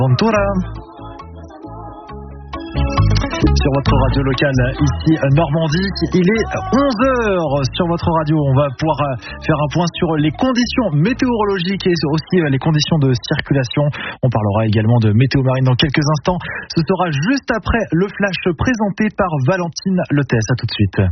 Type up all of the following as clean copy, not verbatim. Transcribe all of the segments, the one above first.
Ventura. Sur votre radio locale, ici Normandie, il est 11h sur votre radio. On va pouvoir faire un point sur les conditions météorologiques et aussi les conditions de circulation. On parlera également de météo marine dans quelques instants. Ce sera juste après le flash présenté par Valentine Lotès. À tout de suite.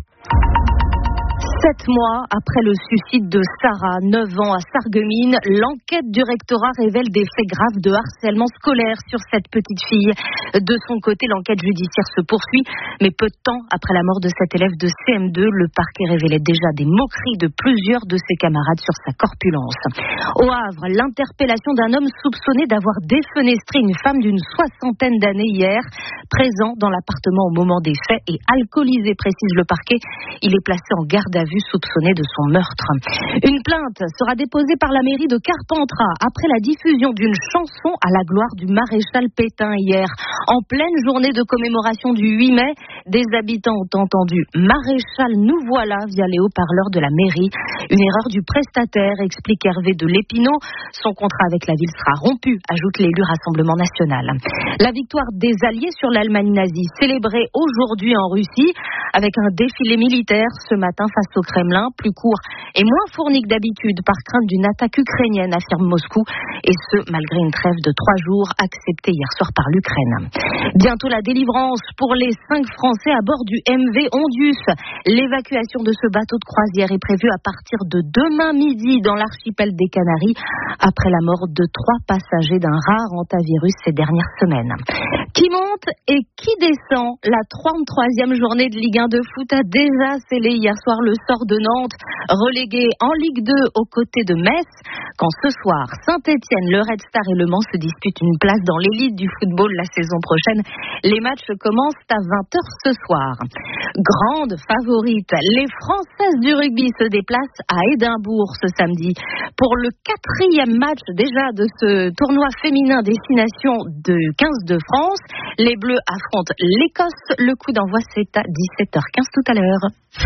7 mois après le suicide de Sarah, 9 ans à Sarreguemines, l'enquête du rectorat révèle des faits graves de harcèlement scolaire sur cette petite fille. De son côté, l'enquête judiciaire se poursuit, mais peu de temps après la mort de cette élève de CM2, le parquet révélait déjà des moqueries de plusieurs de ses camarades sur sa corpulence. Au Havre, l'interpellation d'un homme soupçonné d'avoir défenestré une femme d'une 60aine d'années hier, présent dans l'appartement au moment des faits et alcoolisé, précise le parquet. Il est placé en garde à vue soupçonné de son meurtre. Une plainte sera déposée par la mairie de Carpentras après la diffusion d'une chanson à la gloire du maréchal Pétain hier. En pleine journée de commémoration du 8 mai, des habitants ont entendu « Maréchal, nous voilà » via les haut-parleurs de la mairie. Une erreur du prestataire, explique Hervé de Lépinot. Son contrat avec la ville sera rompu, ajoute l'élu Rassemblement national. La victoire des Alliés sur l'Allemagne nazie, célébrée aujourd'hui en Russie, avec un défilé militaire ce matin face au Kremlin, plus court et moins fourni que d'habitude par crainte d'une attaque ukrainienne, affirme Moscou, et ce malgré une trêve de 3 jours acceptée hier soir par l'Ukraine. Bientôt la délivrance pour les 5 Français à bord du MV Ondius. L'évacuation de ce bateau de croisière est prévue à partir de demain midi dans l'archipel des Canaries, après la mort de 3 passagers d'un rare hantavirus ces dernières semaines. Qui monte et qui descend? La 33e journée de Ligue 1 de foot a déjà scellé hier soir le sort de Nantes, relégué en Ligue 2 aux côtés de Metz, quand ce soir, Saint-Etienne, le Red Star et Le Mans se disputent une place dans l'élite du football la saison prochaine. Les matchs commencent à 20h ce soir. Grande favorite, les Françaises du rugby se déplacent à Édimbourg ce samedi pour le 4e match déjà de ce tournoi féminin destination de 15 de France. Les Bleus affrontent l'Écosse. Le coup d'envoi, c'est à 17h15 tout à l'heure.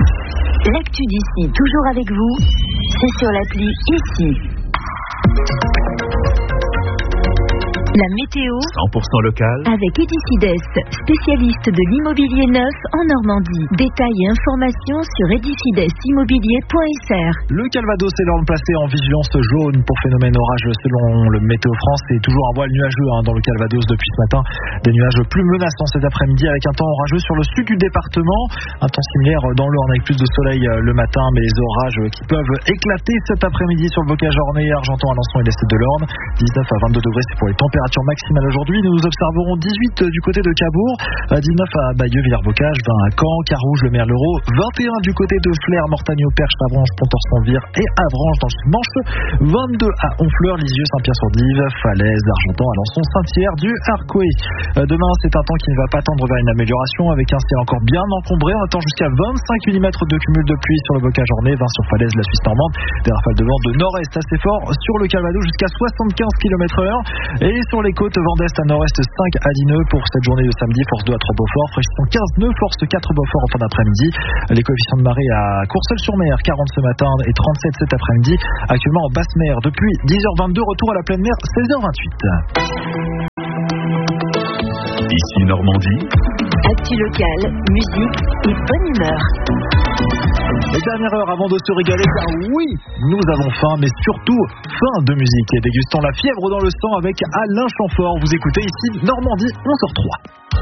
L'actu d'ici, toujours avec vous, c'est sur l'appli ici. La météo 100% local avec Edicides, spécialiste de l'immobilier neuf en Normandie. Détails et informations sur edicidesimmobilier.fr. Le Calvados est l'ordre placé en vigilance jaune pour phénomène orageux selon le Météo France. C'est toujours un voile nuageux dans le Calvados depuis ce matin. Des nuages plus menaçants cet après-midi avec un temps orageux sur le sud du département. Un temps similaire dans l'Orne avec plus de soleil le matin, mais les orages qui peuvent éclater cet après-midi sur le bocage ornais, Argenton, Alençon et l'est de l'Orne. 19 à 22 degrés, c'est pour les températures maximale aujourd'hui. Nous observerons 18 du côté de Cabourg, 19 à Bayeux, Villers-Bocage, 20 à Caen, Carouge, le Merlereau, 21 du côté de Flers, Mortagne, Perche, Avranches, Pontorson-Vire et Avranches dans le Manche, 22 à Honfleur, Lisieux, Saint-Pierre-sur-Dive, Falaise, Argenton, Alençon, Saint-Hilaire du Harcouët. Demain, c'est un temps qui ne va pas tendre vers une amélioration avec un ciel encore bien encombré. On attend jusqu'à 25 mm de cumul de pluie sur le bocage ornais, 20 sur Falaise, la Suisse normande, des rafales de vent de nord-est assez fort sur le Calvados jusqu'à 75 km/h et sur les côtes vent d'est à nord-est 5 à Dineux pour cette journée de samedi, force 2 à 3 Beaufort, fraîchissant 15 nœuds, force 4 Beaufort en fin d'après-midi. Les coefficients de marée à Courcelles-sur-Mer 40 ce matin et 37 cet après-midi, actuellement en basse mer depuis 10h22, retour à la pleine mer 16h28. Ici Normandie. Actu locale, musique et bonne humeur. Les dernières heures avant de se régaler, car oui, nous avons faim, mais surtout faim de musique. Et dégustons la fièvre dans le sang avec Alain Chamfort. Vous écoutez ici Normandie 11h03.